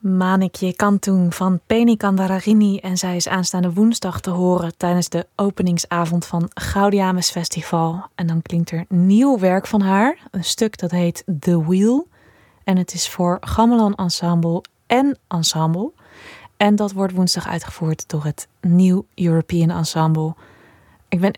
Manikje Kantung van Penny Kandararini en zij is aanstaande woensdag te horen tijdens de openingsavond van Gaudiamus Festival. En dan klinkt er nieuw werk van haar, een stuk dat heet The Wheel. En het is voor Gamelan Ensemble en Ensemble. En dat wordt woensdag uitgevoerd door het New European Ensemble. Ik ben